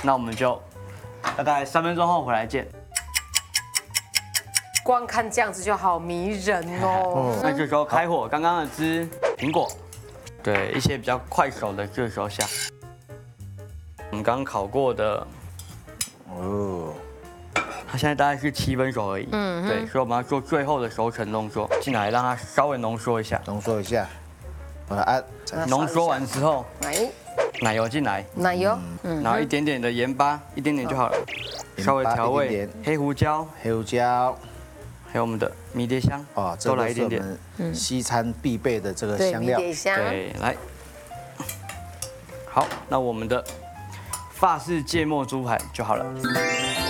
那我们就大概3分钟后回来见。 光看这样子就好迷人哦。 那这时候开火，刚刚的只苹果，对一些比较快手的这时候下。我们刚刚烤过的， 哦， 它现在大概是7分熟而已。对，所以我们要做最后的熟成动作，进来让它稍微浓缩一下。 浓缩一下，把它按。 浓缩完之后， 哎， 奶油进来， 奶油， 然后一点点的盐巴，一点点就好了，稍微调味一点， 黑胡椒， 黑胡椒， 还有我们的迷迭香， 哦，这都都来一点点。 是我们西餐必备的这个对， 香料。 迷迭香， 对，来，好，那我们的法式芥末猪排就好了。